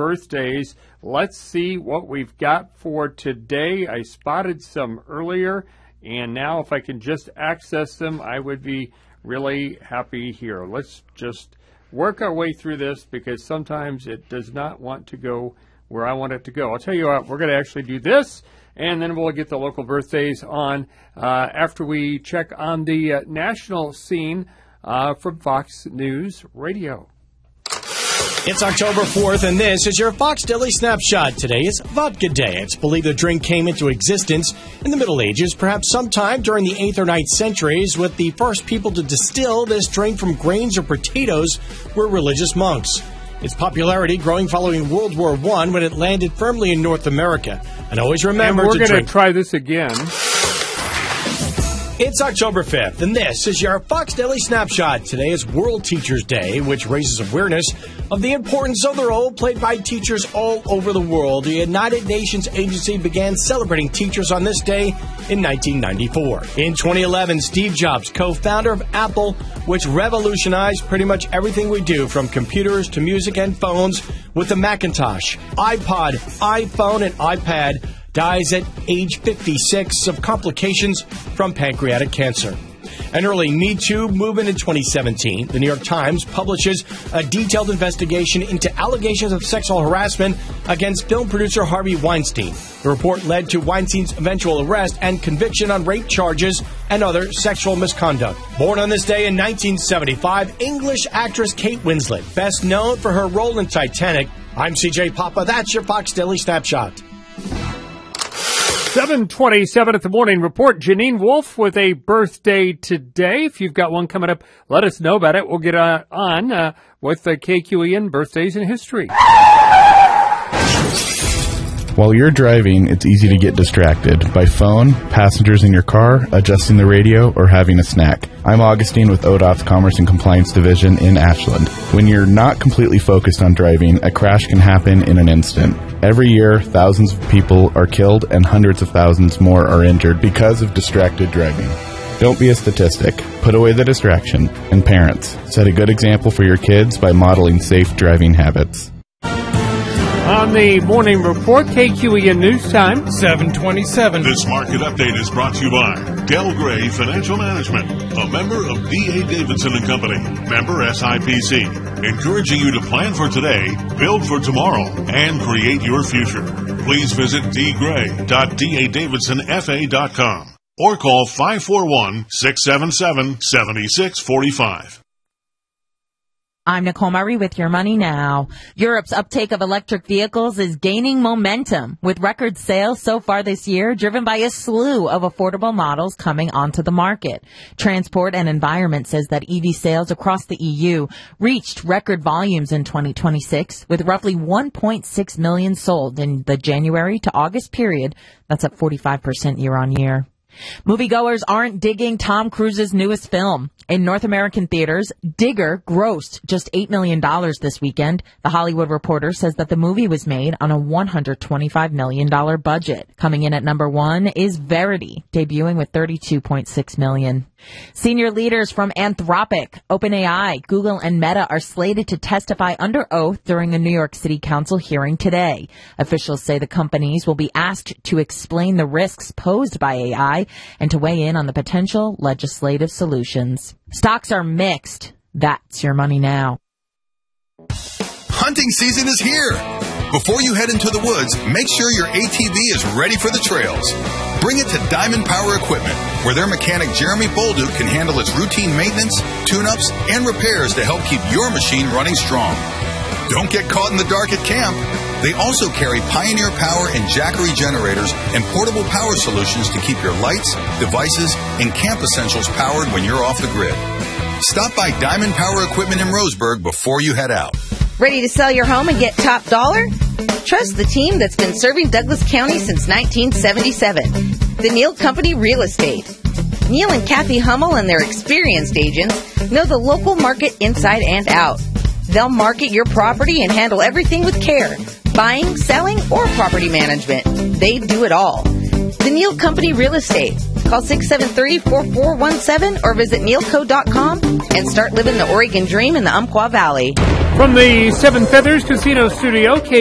birthdays. Let's see what we've got for today. I spotted some earlier, and now if I can just access them, I would be really happy here. Let's just work our way through this because sometimes it does not want to go where I want it to go. I'll tell you what, we're going to actually do this, and then we'll get the local birthdays on after we check on the national scene from Fox News Radio. It's October 4th, and this is your Fox Daily Snapshot. Today is Vodka Day. It's believed the drink came into existence in the Middle Ages, perhaps sometime during the 8th or 9th centuries, with the first people to distill this drink from grains or potatoes were religious monks. Its popularity growing following World War I when it landed firmly in North America. And always remember to drink. And we're going to try this again. It's October 5th, and this is your Fox Daily Snapshot. Today is World Teachers Day, which raises awareness of the importance of the role played by teachers all over the world. The United Nations agency began celebrating teachers on this day in 1994. In 2011, Steve Jobs, co-founder of Apple, which revolutionized pretty much everything we do, from computers to music and phones, with the Macintosh, iPod, iPhone, and iPad, dies at age 56 of complications from pancreatic cancer. An early Me Too movement in 2017, the New York Times publishes a detailed investigation into allegations of sexual harassment against film producer Harvey Weinstein. The report led to Weinstein's eventual arrest and conviction on rape charges and other sexual misconduct. Born on this day in 1975, English actress Kate Winslet, best known for her role in Titanic. I'm CJ Papa. That's your Fox Daily Snapshot. 7:27 at the Morning Report. Janine Wolf with a birthday today. If you've got one coming up, let us know about it. We'll get on with the KQEN Birthdays in History. While you're driving, it's easy to get distracted by phone, passengers in your car, adjusting the radio, or having a snack. I'm Augustine with ODOT's Commerce and Compliance Division in Ashland. When you're not completely focused on driving, a crash can happen in an instant. Every year, thousands of people are killed and hundreds of thousands more are injured because of distracted driving. Don't be a statistic. Put away the distraction. And parents, set a good example for your kids by modeling safe driving habits. On the Morning Report, KQEN News Time, 7:27. This market update is brought to you by Del Gray Financial Management, a member of D.A. Davidson & Company, member SIPC, encouraging you to plan for today, build for tomorrow, and create your future. Please visit dgray.dadavidsonfa.com or call 541-677-7645. I'm Nicole Murray with Your Money Now. Europe's uptake of electric vehicles is gaining momentum, with record sales so far this year driven by a slew of affordable models coming onto the market. Transport and Environment says that EV sales across the EU reached record volumes in 2026, with roughly 1.6 million sold in the January to August period. That's up 45% year on year. Moviegoers aren't digging Tom Cruise's newest film. In North American theaters, Digger grossed just $8 million this weekend. The Hollywood Reporter says that the movie was made on a $125 million budget. Coming in at number one is Verity, debuting with $32.6 million. Senior leaders from Anthropic, OpenAI, Google, and Meta are slated to testify under oath during a New York City Council hearing today. Officials say the companies will be asked to explain the risks posed by AI and to weigh in on the potential legislative solutions. Stocks are mixed. That's Your Money Now. Hunting season is here. Before you head into the woods, make sure your ATV is ready for the trails. Bring it to Diamond Power Equipment, where their mechanic Jeremy Bolduc can handle its routine maintenance, tune-ups, and repairs to help keep your machine running strong. Don't get caught in the dark at camp. They also carry Pioneer Power and Jackery generators and portable power solutions to keep your lights, devices, and camp essentials powered when you're off the grid. Stop by Diamond Power Equipment in Roseburg before you head out. Ready to sell your home and get top dollar? Trust the team that's been serving Douglas County since 1977. The Neal Company Real Estate. Neal and Kathy Hummel and their experienced agents know the local market inside and out. They'll market your property and handle everything with care. Buying, selling, or property management. They do it all. The Neal Company Real Estate. Call 673-4417 or visit nealco.com and start living the Oregon dream in the Umpqua Valley. From the Seven Feathers Casino Studio,